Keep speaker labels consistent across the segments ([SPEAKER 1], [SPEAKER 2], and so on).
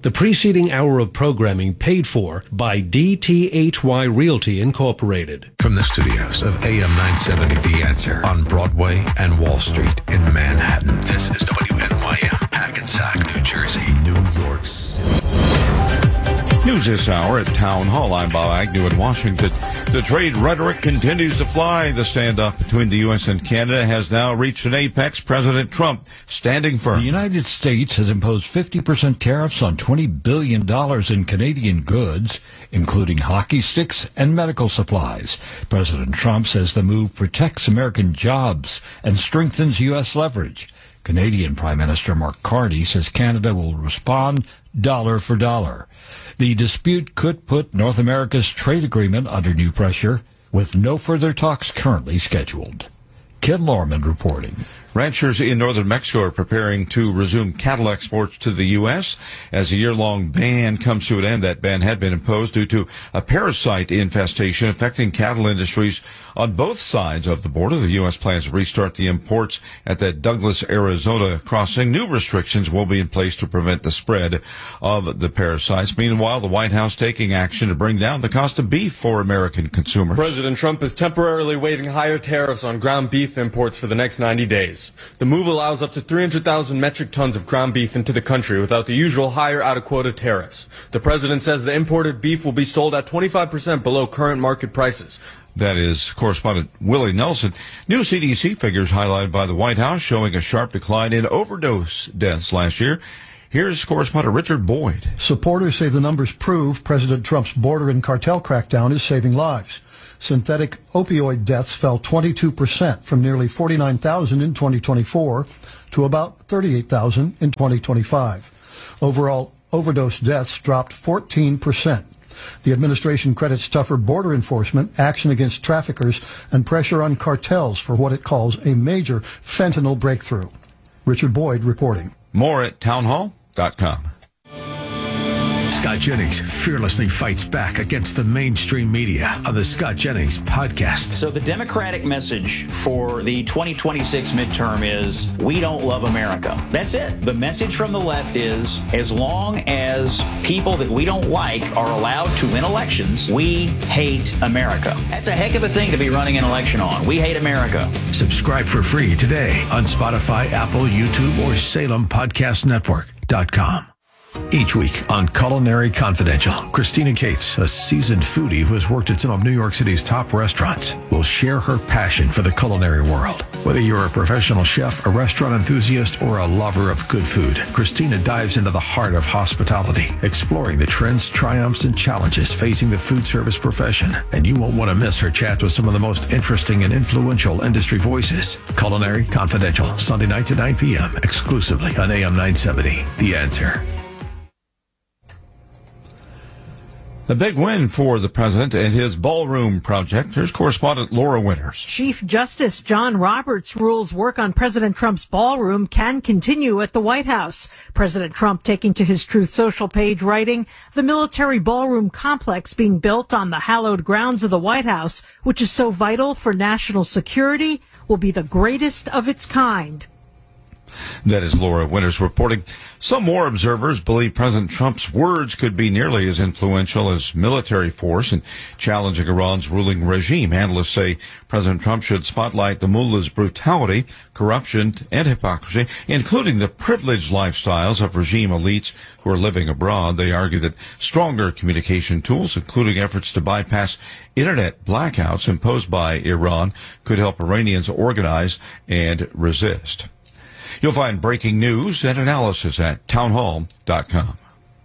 [SPEAKER 1] The preceding hour of programming paid for by DTHY Realty Incorporated.
[SPEAKER 2] From the studios of AM 970 The Answer on Broadway and Wall Street in Manhattan, this is WNYM, Hackensack, New Jersey, New York City.
[SPEAKER 3] News this hour at Town Hall. I'm Bob Agnew in Washington. The trade rhetoric continues to fly. The standoff between the U.S. and Canada has now reached an apex. President Trump standing firm.
[SPEAKER 4] The United States has imposed 50% tariffs on $20 billion in Canadian goods, including hockey sticks and medical supplies. President Trump says the move protects American jobs and strengthens U.S. leverage. Canadian Prime Minister Mark Carney says Canada will respond dollar for dollar. The dispute could put North America's trade agreement under new pressure, with no further talks currently scheduled. Ken Lorman reporting.
[SPEAKER 3] Ranchers in northern Mexico are preparing to resume cattle exports to the U.S. as a year-long ban comes to an end. That ban had been imposed due to a parasite infestation affecting cattle industries on both sides of the border. The U.S. plans to restart the imports at the Douglas, Arizona crossing. New restrictions will be in place to prevent the spread of the parasites. Meanwhile, the White House taking action to bring down the cost of beef for American consumers.
[SPEAKER 5] President Trump is temporarily waiving higher tariffs on ground beef imports for the next 90 days. The move allows up to 300,000 metric tons of ground beef into the country without the usual higher out-of-quota tariffs. The president says the imported beef will be sold at 25% below current market prices.
[SPEAKER 3] That is correspondent Willie Nelson. New CDC figures highlighted by the White House showing a sharp decline in overdose deaths last year. Here's correspondent Richard Boyd.
[SPEAKER 6] Supporters say the numbers prove President Trump's border and cartel crackdown is saving lives. Synthetic opioid deaths fell 22% from nearly 49,000 in 2024 to about 38,000 in 2025. Overall, overdose deaths dropped 14%. The administration credits tougher border enforcement, action against traffickers, and pressure on cartels for what it calls a major fentanyl breakthrough. Richard Boyd reporting.
[SPEAKER 3] More at townhall.com.
[SPEAKER 2] Scott Jennings fearlessly fights back against the mainstream media on the Scott Jennings podcast.
[SPEAKER 7] So the Democratic message for the 2026 midterm is, we don't love America. That's it. The message from the left is, as long as people that we don't like are allowed to win elections, we hate America. That's a heck of a thing to be running an election on. We hate America.
[SPEAKER 2] Subscribe for free today on Spotify, Apple, YouTube, or SalemPodcastNetwork.com. Each week on Culinary Confidential, Christina Cates, a seasoned foodie who has worked at some of New York City's top restaurants, will share her passion for the culinary world. Whether you're a professional chef, a restaurant enthusiast, or a lover of good food, Christina dives into the heart of hospitality, exploring the trends, triumphs, and challenges facing the food service profession. And you won't want to miss her chats with some of the most interesting and influential industry voices. Culinary Confidential, Sunday nights at 9 p.m., exclusively on AM 970. The Answer.
[SPEAKER 3] A big win for the president and his ballroom project. Here's correspondent Laura Winters.
[SPEAKER 8] Chief Justice John Roberts rules work on President Trump's ballroom can continue at the White House. President Trump taking to his Truth Social page writing, the military ballroom complex being built on the hallowed grounds of the White House, which is so vital for national security, will be the greatest of its kind.
[SPEAKER 3] That is Laura Winters reporting. Some more observers believe President Trump's words could be nearly as influential as military force in challenging Iran's ruling regime. Analysts say President Trump should spotlight the mullah's brutality, corruption, and hypocrisy, including the privileged lifestyles of regime elites who are living abroad. They argue that stronger communication tools, including efforts to bypass internet blackouts imposed by Iran, could help Iranians organize and resist. You'll find breaking news and analysis at townhall.com.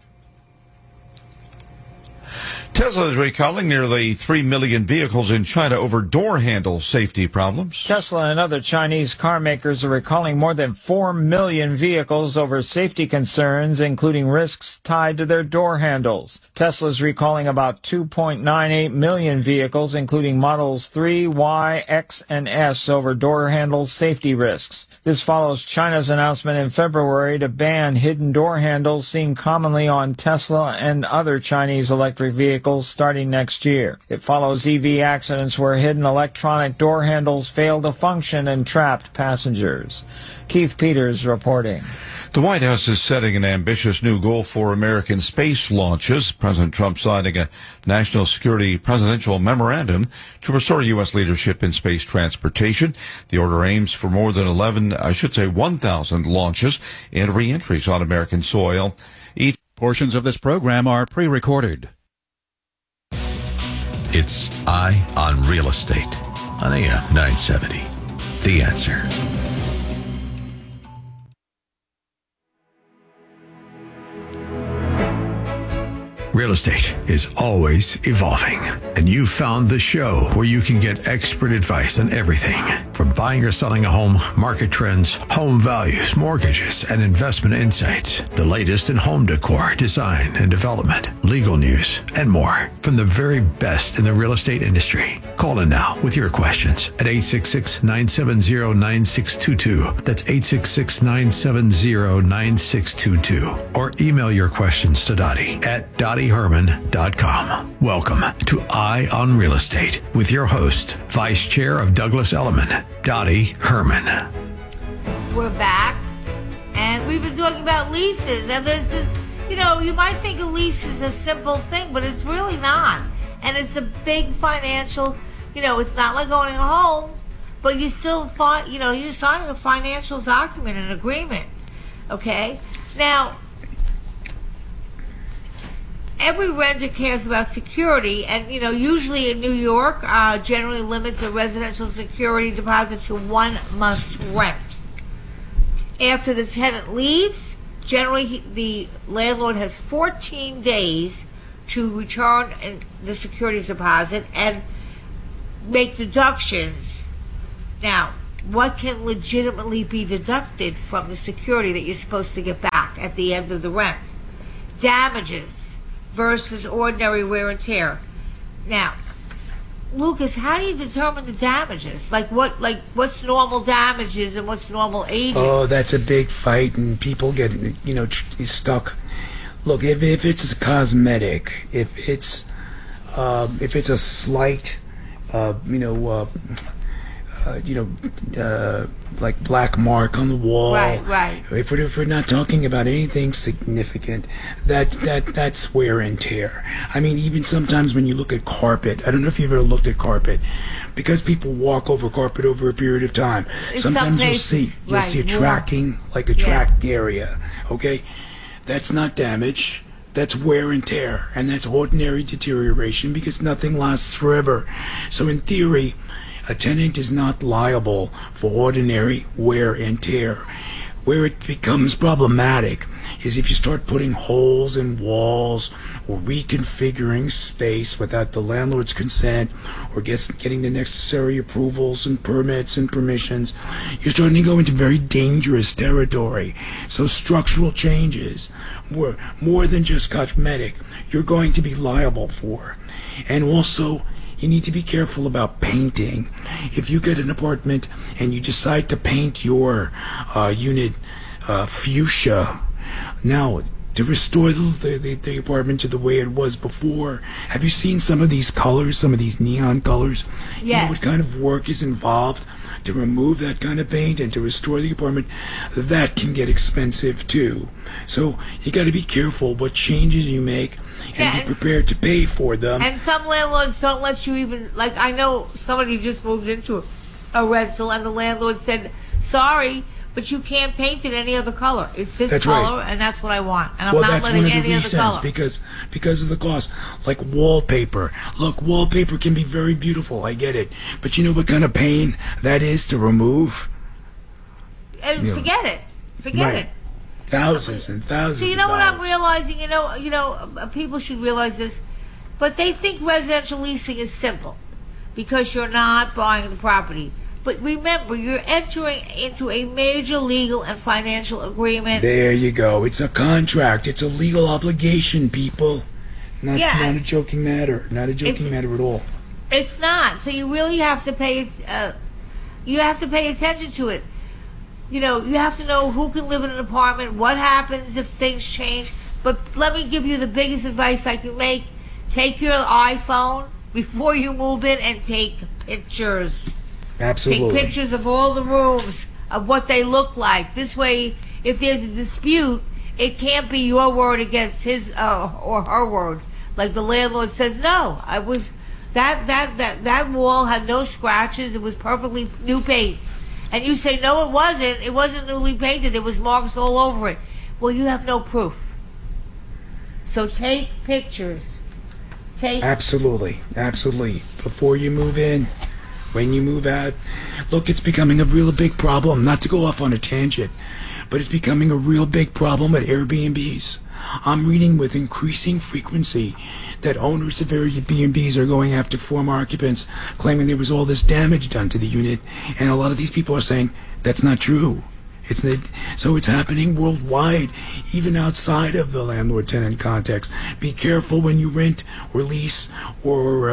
[SPEAKER 3] Tesla is recalling nearly 3 million vehicles in China over door handle safety problems.
[SPEAKER 9] Tesla and other Chinese car makers are recalling more than 4 million vehicles over safety concerns, including risks tied to their door handles. Tesla is recalling about 2.98 million vehicles, including models 3, Y, X, and S, over door handle safety risks. This follows China's announcement in February to ban hidden door handles seen commonly on Tesla and other Chinese electric vehicles vehicles starting next year. It follows EV accidents where hidden electronic door handles fail to function and trapped passengers. Keith Peters reporting.
[SPEAKER 3] The White House is setting an ambitious new goal for American space launches. President Trump signing a national security presidential memorandum to restore U.S. leadership in space transportation. The order aims for more than 1,000 launches and re-entries on American soil.
[SPEAKER 10] Portions of this program are pre-recorded.
[SPEAKER 2] It's Eye on Real Estate on AM 970. The Answer. Real estate is always evolving, and you found the show where you can get expert advice on everything from buying or selling a home, market trends, home values, mortgages, and investment insights. The latest in home decor, design and development, legal news, and more from the very best in the real estate industry. Call in now with your questions at 866-970-9622. That's 866-970-9622. Or email your questions to Dottie at DottieHerman.com. Welcome to Eye on Real Estate with your host, Vice Chair of Douglas Elliman, Dottie Herman.
[SPEAKER 11] We're back, and we've been talking about leases, and there's this, you might think a lease is a simple thing, but it's really not. And it's a big financial, it's not like owning a home, but you still you're signing a financial document, an agreement, okay? Now, every renter cares about security, and usually in New York, generally limits a residential security deposit to 1 month's rent. After the tenant leaves, generally the landlord has 14 days to return the security deposit and make deductions. Now, what can legitimately be deducted from the security that you're supposed to get back at the end of the rent? Damages versus ordinary wear and tear. Now, Lucas, how do you determine the damages? What's normal damages and what's normal aging?
[SPEAKER 12] Oh, that's a big fight, and people get stuck. Look, if it's a cosmetic, if it's a slight, like black mark on the wall.
[SPEAKER 11] Right.
[SPEAKER 12] If we're not talking about anything significant, that's wear and tear. I mean, even sometimes when you look at carpet, I don't know if you've ever looked at carpet, because people walk over carpet over a period of time. Sometimes you'll see a tracking, like a tracked area. Okay, that's not damage. That's wear and tear, and that's ordinary deterioration because nothing lasts forever. So in theory, a tenant is not liable for ordinary wear and tear. Where it becomes problematic is if you start putting holes in walls or reconfiguring space without the landlord's consent or getting the necessary approvals and permits and permissions. You're starting to go into very dangerous territory. So structural changes, more than just cosmetic, you're going to be liable for. And also, you need to be careful about painting. If you get an apartment and you decide to paint your unit fuchsia, now to restore the apartment to the way it was before, have you seen some of these colors, some of these neon colors?
[SPEAKER 11] Yes.
[SPEAKER 12] You know what kind of work is involved to remove that kind of paint and to restore the apartment? That can get expensive too. So you got to be careful what changes you make and be prepared to pay for them.
[SPEAKER 11] And some landlords don't let you even, I know somebody just moved into a rental and the landlord said, sorry, but you can't paint it any other color. It's this color, right, and that's what I want. And I'm not letting any other color.
[SPEAKER 12] Because of the cost. Like wallpaper. Look, wallpaper can be very beautiful, I get it. But you know what kind of pain that is to remove?
[SPEAKER 11] And forget it. Forget it.
[SPEAKER 12] Thousands and thousands.
[SPEAKER 11] So you know what I'm realizing? People should realize this, but they think residential leasing is simple because you're not buying the property. But remember, you're entering into a major legal and financial agreement.
[SPEAKER 12] There you go. It's a contract. It's a legal obligation, people. Not a joking matter. Not a joking matter at all.
[SPEAKER 11] It's not. So you really have to pay. You have to pay attention to it. You have to know who can live in an apartment, what happens if things change. But let me give you the biggest advice I can make. take your iPhone before you move in and take pictures.
[SPEAKER 12] Absolutely.
[SPEAKER 11] Take pictures of all the rooms, of what they look like. This way, if there's a dispute, it can't be your word against his or her word. Like the landlord says, no, I was that wall had no scratches. It was perfectly new paint. And you say, no, it wasn't. It wasn't newly painted. There was marks all over it. Well, you have no proof. So take pictures.
[SPEAKER 12] Absolutely. Before you move in, when you move out, look, it's becoming a real big problem. Not to go off on a tangent, but it's becoming a real big problem at Airbnbs. I'm reading with increasing frequency that owners of Airbnbs are going after former occupants, claiming there was all this damage done to the unit, and a lot of these people are saying that's not true. So it's happening worldwide, even outside of the landlord-tenant context. Be careful when you rent or lease or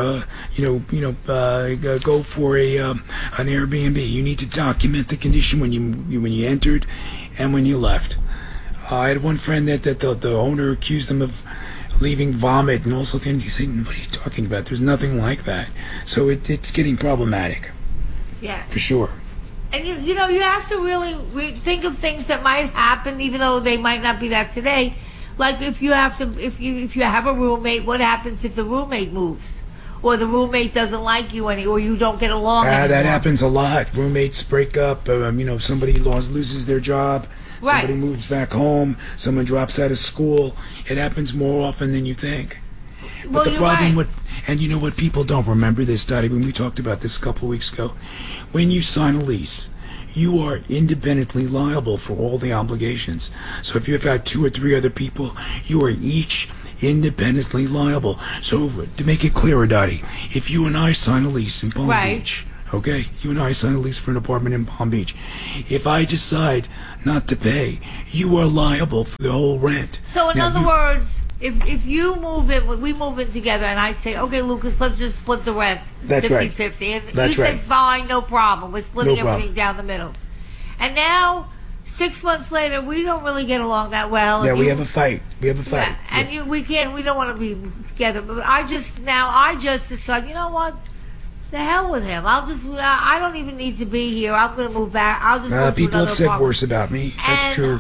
[SPEAKER 12] go for an Airbnb. You need to document the condition when you entered and when you left. I had one friend that the owner accused them of leaving vomit and also then he said, what are you talking about? There's nothing like that. So it's getting problematic.
[SPEAKER 11] Yeah.
[SPEAKER 12] For sure.
[SPEAKER 11] And you have to really think of things that might happen, even though they might not be that today. Like if you have a roommate, what happens if the roommate moves, or the roommate doesn't like you or you don't get along?
[SPEAKER 12] That happens a lot. Roommates break up. Somebody loses their job.
[SPEAKER 11] Right.
[SPEAKER 12] Somebody moves back home. Someone drops out of school. It happens more often than you think. But the problem and you know what, people don't remember this, Dottie, when we talked about this a couple of weeks ago. When you sign a lease, you are independently liable for all the obligations. So if you have had 2 or 3 other people, you are each independently liable. So to make it clearer, Dottie, if you and I sign a lease in Palm Beach, okay, you and I sign a lease for an apartment in Palm Beach. If I decide not to pay, you are liable for the whole rent.
[SPEAKER 11] So in other words, if you move in, we move in together, and I say, okay, Lucas, let's just split the rent 50-50. And you say, fine, no problem. We're splitting everything down the middle. And now, 6 months later, we don't really get along that well.
[SPEAKER 12] Yeah, we have a fight.
[SPEAKER 11] Yeah, and we don't want to be together. But I just decide, you know what? The hell with him. I don't even need to be here. I'm going to move back. I'll just go to
[SPEAKER 12] people have said
[SPEAKER 11] apartment.
[SPEAKER 12] worse about me. That's true.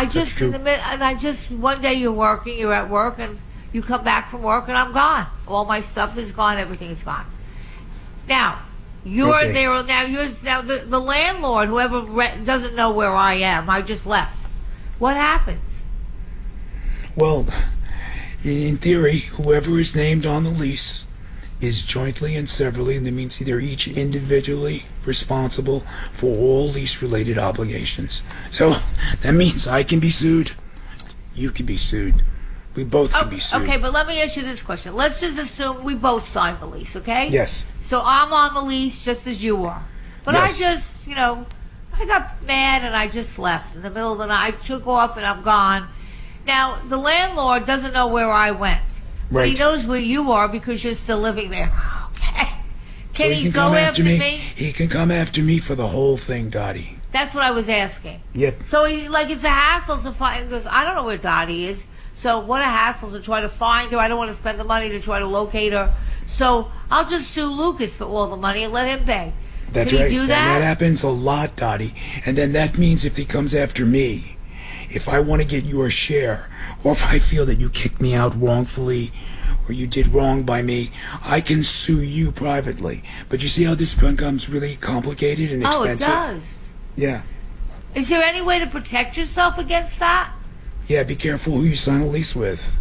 [SPEAKER 11] One day you're at work, and you come back from work, and I'm gone. All my stuff is gone. Everything is gone. Now, you're there. Now the landlord, whoever doesn't know where I am. I just left. What happens?
[SPEAKER 12] Well, in theory, whoever is named on the lease is jointly and severally, and that means they're each individually responsible for all lease-related obligations. So that means I can be sued, you can be sued, we both can be sued.
[SPEAKER 11] Okay, but let me ask you this question. Let's just assume we both signed the lease, okay?
[SPEAKER 12] Yes.
[SPEAKER 11] So I'm on the lease just as you are. But yes. I got mad and I just left in the middle of the night. I took off and I'm gone. Now, the landlord doesn't know where I went. But he knows where you are because you're still living there. Okay. Can he go after me?
[SPEAKER 12] He can come after me for the whole thing, Dottie.
[SPEAKER 11] That's what I was asking.
[SPEAKER 12] Yep.
[SPEAKER 11] So it's a hassle to find, because I don't know where Dottie is. So what a hassle to try to find her. I don't want to spend the money to try to locate her. So I'll just sue Lucas for all the money and let him pay.
[SPEAKER 12] That's
[SPEAKER 11] Can
[SPEAKER 12] right.
[SPEAKER 11] He do that?
[SPEAKER 12] And that happens a lot, Dottie. And then that means if he comes after me, if I want to get your share, or if I feel that you kicked me out wrongfully, or you did wrong by me, I can sue you privately. But you see how this becomes really complicated and expensive?
[SPEAKER 11] Oh, it does.
[SPEAKER 12] Yeah.
[SPEAKER 11] Is there any way to protect yourself against that?
[SPEAKER 12] Yeah, be careful who you sign a lease with.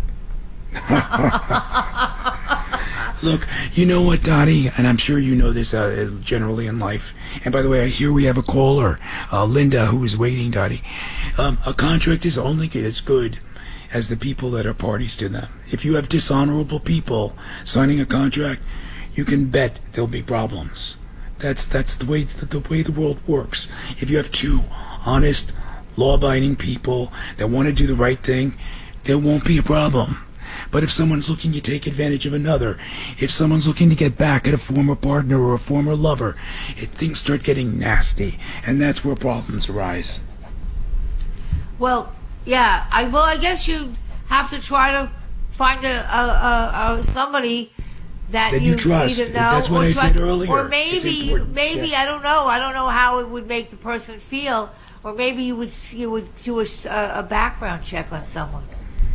[SPEAKER 12] Look, you know what, Dottie, and I'm sure you know this generally in life. And by the way, I hear we have a caller, Linda, who is waiting, Dottie. A contract is only as good as the people that are parties to them. If you have dishonorable people signing a contract, you can bet there'll be problems. That's the way the world works. If you have 2 honest, law-abiding people that want to do the right thing, there won't be a problem. But if someone's looking to take advantage of another, if someone's looking to get back at a former partner or a former lover, things start getting nasty, and that's where problems arise.
[SPEAKER 11] Well, yeah. I guess you have to try to find somebody that
[SPEAKER 12] you trust.
[SPEAKER 11] either know
[SPEAKER 12] That's what I said earlier.
[SPEAKER 11] Or maybe I don't know. I don't know how it would make the person feel. Or maybe you would do a background check on someone.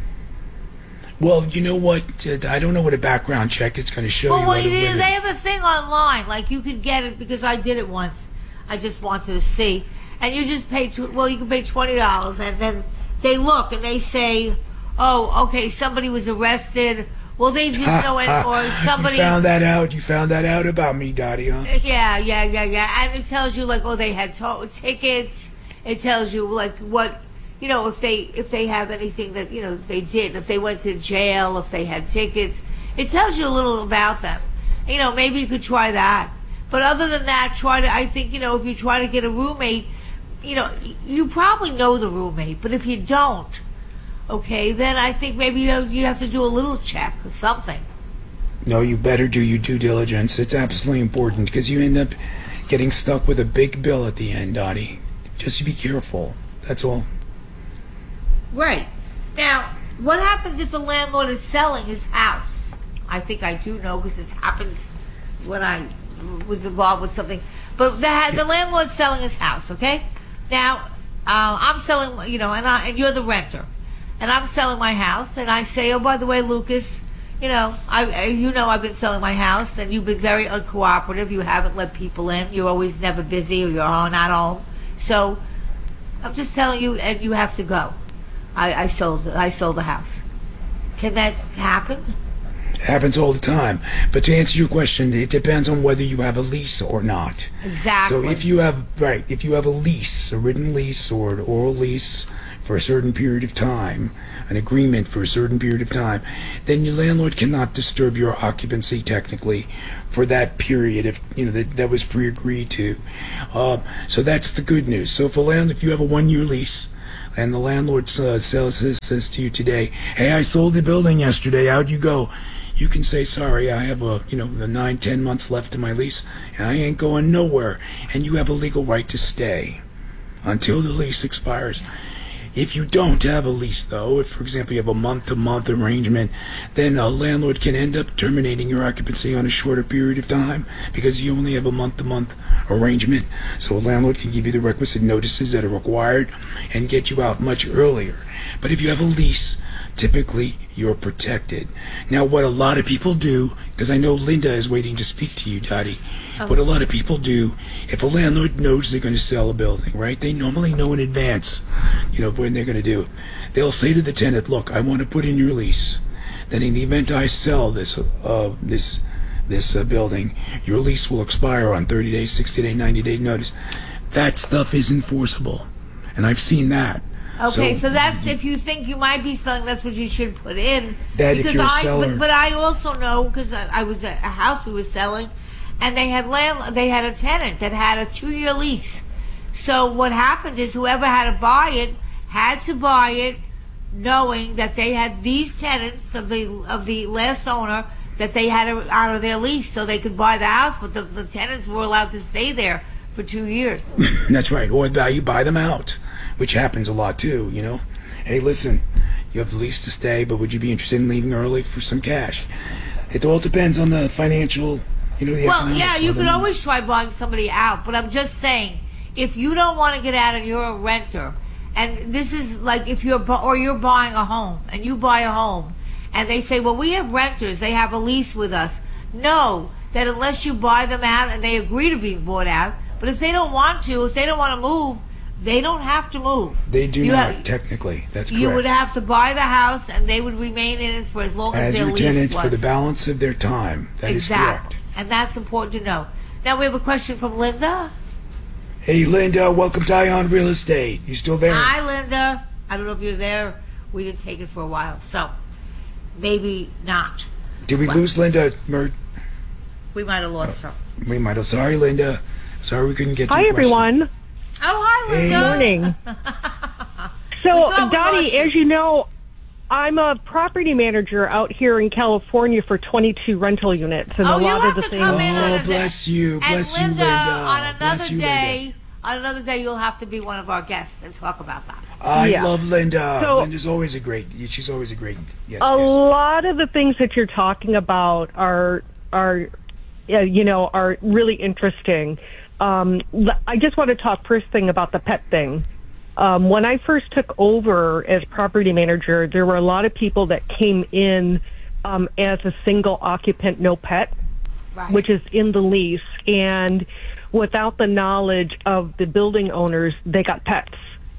[SPEAKER 12] Well, you know what? I don't know what a background check is going to show you.
[SPEAKER 11] Well, they have a thing online. Like, you could get it, because I did it once. I just wanted to see. And you just pay, you can pay $20, and then they look, and they say, oh, okay, somebody was arrested. Well, they didn't know it, or somebody...
[SPEAKER 12] You found that out. You found that out about me, Dottie, huh?
[SPEAKER 11] Yeah. And it tells you, like, oh, they had tickets. It tells you, like, what... if they have anything that, they did, if they went to jail, if they had tickets, it tells you a little about them. Maybe you could try that. But other than that, I think, if you try to get a roommate, you probably know the roommate, but if you don't, okay, then I think maybe you have to do a little check or something.
[SPEAKER 12] No, you better do your due diligence. It's absolutely important, because you end up getting stuck with a big bill at the end, Dottie. Just be careful. That's all.
[SPEAKER 11] Right. Now, what happens if the landlord is selling his house? I think I do know, because it's happened when I was involved with something. But the landlord's selling his house, okay? Now, I'm selling, and you're the renter. And I'm selling my house, and I say, oh, by the way, Lucas, I've been selling my house, and you've been very uncooperative. You haven't let people in. You're always never busy, or you're not home. So, I'm just telling you, and you have to go. I sold the house. Can that happen?
[SPEAKER 12] It happens all the time. But to answer your question, it depends on whether you have a lease or not.
[SPEAKER 11] Exactly.
[SPEAKER 12] So if you have a lease, a written lease or an oral lease for a certain period of time, an agreement for a certain period of time, then your landlord cannot disturb your occupancy technically for that period that was pre-agreed to. So that's the good news. So if you have a 1-year lease, and the landlord says to you today, hey, I sold the building yesterday, how'd you go? You can say, sorry, I have the 9-10 months left in my lease, and I ain't going nowhere. And you have a legal right to stay until the lease expires. If you don't have a lease, though, if, for example, you have a month-to-month arrangement, then a landlord can end up terminating your occupancy on a shorter period of time, because you only have a month-to-month arrangement. So a landlord can give you the requisite notices that are required and get you out much earlier. But if you have a lease, typically you're protected. Now, what a lot of people do, because I know Linda is waiting to speak to you, Dottie. What a lot of people do, if a landlord knows they're going to sell a building, right? They normally know in advance, when they're going to do it. They'll say to the tenant, look, I want to put in your lease. Then in the event I sell this building, your lease will expire on 30 days, 60 days, 90 day notice. That stuff is enforceable. And I've seen that.
[SPEAKER 11] Okay, so that's, if you think you might be selling, that's what you should put in.
[SPEAKER 12] That because if you're a seller.
[SPEAKER 11] But I also know, because I was at a house we were selling, and they had a tenant that had a 2-year lease. So what happened is whoever had to buy it knowing that they had these tenants of the last owner that they had out of their lease, so they could buy the house, but the tenants were allowed to stay there for 2 years.
[SPEAKER 12] That's right. Or you buy them out, which happens a lot too, Hey, listen, you have the lease to stay, but would you be interested in leaving early for some cash? It all depends on the financial,
[SPEAKER 11] Well, yeah, you could always try buying somebody out, but I'm just saying, if you don't want to get out and you're a renter, and this is like if you're buying a home, and you buy a home, and they say, well, we have renters, they have a lease with us. Know that unless you buy them out and they agree to being bought out, but if they don't want to move, they don't have to move.
[SPEAKER 12] They do not, technically. That's correct.
[SPEAKER 11] You would have to buy the house, and they would remain in it for as long as their lease was.
[SPEAKER 12] As your tenant for the balance of their time. That is correct.
[SPEAKER 11] And that's important to know. Now we have a question from Linda.
[SPEAKER 12] Hey, Linda, welcome to Ion Real Estate. You still there?
[SPEAKER 11] Hi, Linda. I don't know if you're there. We didn't take it for a while, so maybe not.
[SPEAKER 12] Did we lose Linda, Mert?
[SPEAKER 11] We might have lost her.
[SPEAKER 12] We might have. Sorry, Linda. Sorry we couldn't get to
[SPEAKER 13] Hi,
[SPEAKER 12] your question.
[SPEAKER 13] everyone.
[SPEAKER 11] Oh, hi, Linda.
[SPEAKER 13] Good morning. So, Dottie, as you know, I'm a property manager out here in California for 22 rental units, and a lot of the things.
[SPEAKER 12] Oh, bless you,
[SPEAKER 11] Linda. On another day, on another day you'll have to be one of our guests and talk about that.
[SPEAKER 12] I love Linda.
[SPEAKER 13] So-
[SPEAKER 12] Linda's always a great. She's always a great. Yes.
[SPEAKER 13] A
[SPEAKER 12] yes.
[SPEAKER 13] lot of the things that you're talking about are really interesting. I just want to talk first thing about the pet thing. When I first took over as property manager, there were a lot of people that came in as a single occupant, no pet, which is in the lease, and without the knowledge of the building owners, they got pets.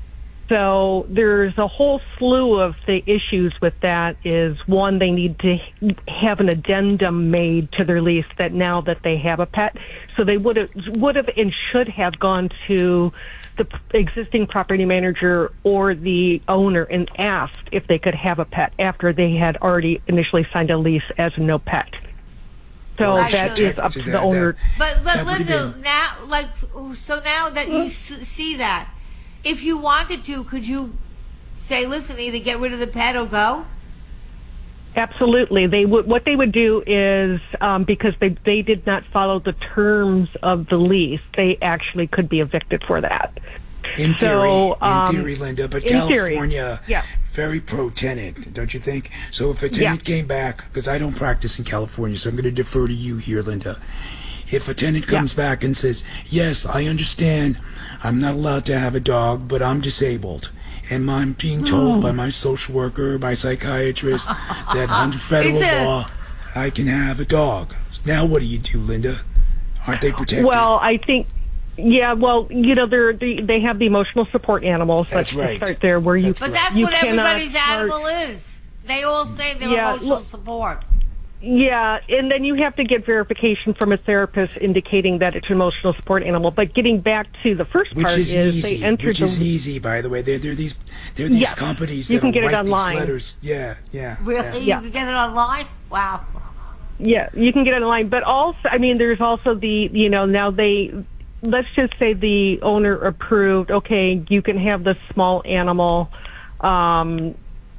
[SPEAKER 13] So there's a whole slew of the issues with that. Is one, they need to have an addendum made to their lease that now that they have a pet, so they would have and should have gone to the existing property manager or the owner and asked if they could have a pet after they had already initially signed a lease as a no pet. So that is up to the owner.
[SPEAKER 11] But Linda, now now that you see that, if you wanted to, could you say, listen, either get rid of the pet or go?
[SPEAKER 13] Absolutely. What they would do is, because they did not follow the terms of the lease, they actually could be evicted for that.
[SPEAKER 12] In theory, Linda, but California,
[SPEAKER 13] yeah.
[SPEAKER 12] very pro-tenant, don't you think? So if a tenant came back, because I don't practice in California, so I'm going to defer to you here, Linda. If a tenant comes back and says, yes, I understand I'm not allowed to have a dog, but I'm disabled, and I'm being told by my social worker, my psychiatrist, that under federal law, I can have a dog. Now what do you do, Linda? Aren't they protected?
[SPEAKER 13] Well, I think... Yeah, well, they have the emotional support animals.
[SPEAKER 12] That's right.
[SPEAKER 13] Start there, where you.
[SPEAKER 11] But that's what everybody's animal is. They all say they're emotional support.
[SPEAKER 13] Yeah, and then you have to get verification from a therapist indicating that it's an emotional support animal. But getting back to the first part
[SPEAKER 12] is easy.
[SPEAKER 13] They entered
[SPEAKER 12] Which is easy, by the way. They're these companies
[SPEAKER 13] you
[SPEAKER 12] that
[SPEAKER 13] can get it
[SPEAKER 12] write
[SPEAKER 13] online.
[SPEAKER 12] these letters. Yeah.
[SPEAKER 11] Really?
[SPEAKER 13] Yeah.
[SPEAKER 11] You can get it online? Wow.
[SPEAKER 13] Yeah, you can get it online. But also, I mean, there's also now let's just say the owner approved, okay, you can have this small animal, but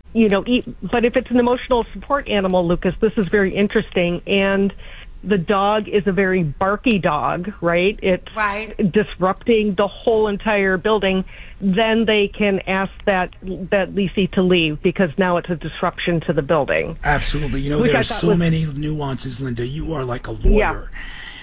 [SPEAKER 13] if it's an emotional support animal, Lucas, this is very interesting. And the dog is a very barky dog, right? It's disrupting the whole entire building. Then they can ask that leasee to leave because now it's a disruption to the building.
[SPEAKER 12] Absolutely. There are so many nuances, Linda. You are like a lawyer.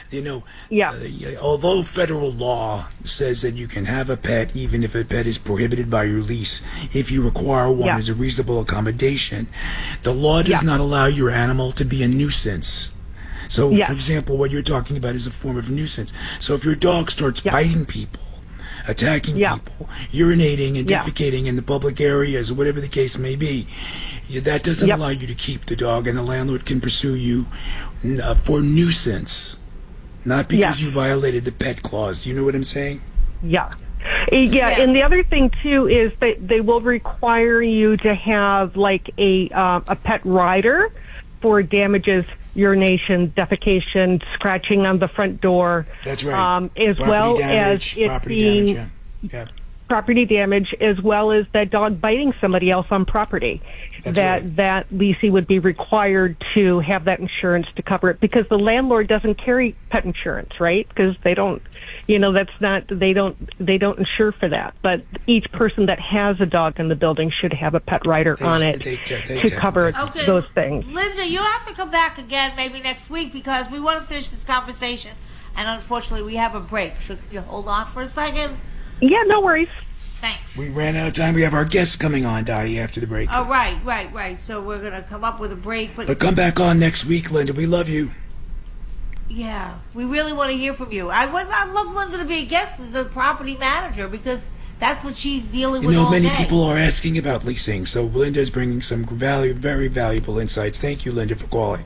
[SPEAKER 12] Although federal law says that you can have a pet even if a pet is prohibited by your lease, if you require one as a reasonable accommodation, the law does not allow your animal to be a nuisance. So, for example, what you're talking about is a form of nuisance. So if your dog starts biting people, attacking people, urinating and defecating in the public areas, or whatever the case may be, that doesn't allow you to keep the dog, and the landlord can pursue you for nuisance. Not because you violated the pet clause. Do you know what I'm saying?
[SPEAKER 13] Yeah. And the other thing, too, is that they will require you to have, like, a pet rider for damages, urination, defecation, scratching on the front door.
[SPEAKER 12] That's right.
[SPEAKER 13] As well as it being property damage, as well as that dog biting somebody else on property. That leasee would be required to have that insurance to cover it, because the landlord doesn't carry pet insurance, right? Because they don't, they don't insure for that. But each person that has a dog in the building should have a pet rider on it to cover those things.
[SPEAKER 11] Linda, you have to come back again maybe next week because we want to finish this conversation, and unfortunately we have a break. So can you hold on for a second?
[SPEAKER 13] Yeah, no worries.
[SPEAKER 11] Thanks.
[SPEAKER 12] We ran out of time. We have our guests coming on, Dottie, after the break.
[SPEAKER 11] Oh, right. So we're going to come up with a break.
[SPEAKER 12] But come back on next week, Linda. We love you.
[SPEAKER 11] Yeah, we really want to hear from you. I love Linda to be a guest as a property manager because that's what she's dealing with all
[SPEAKER 12] many
[SPEAKER 11] day.
[SPEAKER 12] people are asking about leasing, so Linda's bringing some very valuable insights. Thank you, Linda, for calling.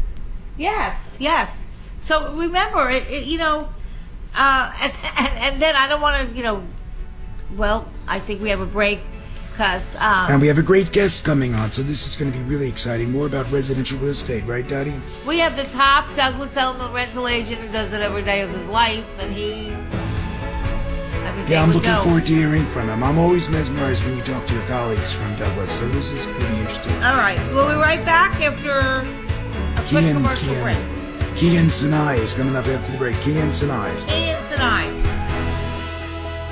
[SPEAKER 11] Yes. So remember, and then I don't want to, well, I think we have a break because...
[SPEAKER 12] and we have a great guest coming on, so this is going to be really exciting. More about residential real estate, right, Dottie?
[SPEAKER 11] We have the top Douglas Elliman rental agent who does it every day of his life, and
[SPEAKER 12] I'm looking forward to hearing from him. I'm always mesmerized when you talk to your colleagues from Douglas, so this is pretty interesting.
[SPEAKER 11] All right, we'll be right back after a quick commercial break.
[SPEAKER 12] Kian Sinai is coming up after the break. Kian Sinai.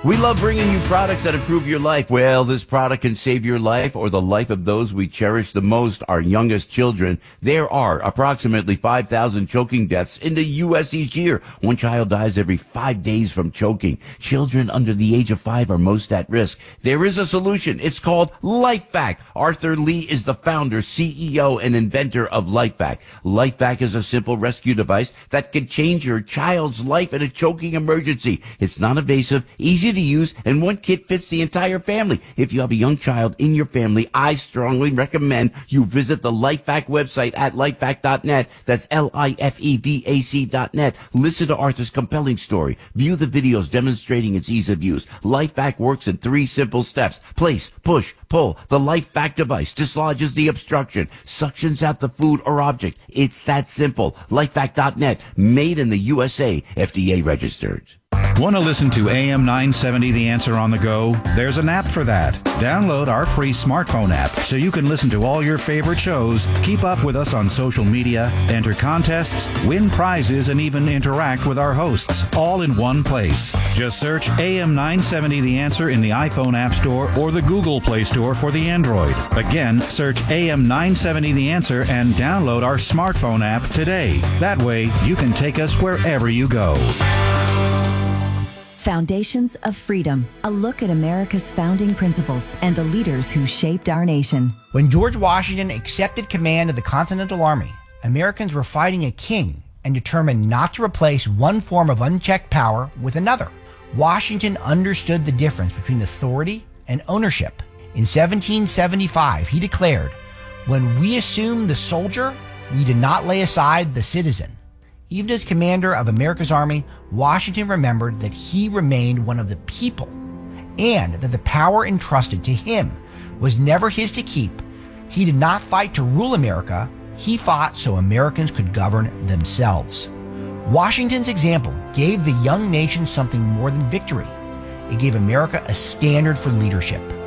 [SPEAKER 14] We love bringing you products that improve your life. Well, this product can save your life or the life of those we cherish the most, our youngest children. There are approximately 5,000 choking deaths in the U.S. each year. One child dies every 5 days from choking. Children under the age of 5 are most at risk. There is a solution. It's called LifeVac. Arthur Lee is the founder, CEO, and inventor of LifeVac. LifeVac is a simple rescue device that can change your child's life in a choking emergency. It's non-invasive, easy to use, and one kit fits the entire family. If you have a young child in your family, I strongly recommend you visit the LifeVac website at lifevac.net. That's LIFEVAC.net. Listen to Arthur's compelling story. View the videos demonstrating its ease of use. LifeVac works in 3 simple steps. Place, push, pull. The LifeVac device dislodges the obstruction, suctions out the food or object. It's that simple. LifeVac.net. Made in the USA. FDA registered.
[SPEAKER 10] Want to listen to AM 970 The Answer on the go? There's an app for that. Download our free smartphone app so you can listen to all your favorite shows, keep up with us on social media, enter contests, win prizes, and even interact with our hosts, all in one place. Just search AM 970 The Answer in the iPhone App Store or the Google Play Store for the Android. Again, search AM 970 The Answer and download our smartphone app today. That way, you can take us wherever you go.
[SPEAKER 15] Foundations of Freedom, a look at America's founding principles and the leaders who shaped our nation.
[SPEAKER 16] When George Washington accepted command of the Continental Army, Americans were fighting a king and determined not to replace one form of unchecked power with another. Washington understood the difference between authority and ownership. In 1775, he declared, "When we assume the soldier, we did not lay aside the citizen." Even as commander of America's army, Washington remembered that he remained one of the people and that the power entrusted to him was never his to keep. He did not fight to rule America. He fought so Americans could govern themselves. Washington's example gave the young nation something more than victory. It gave America a standard for leadership.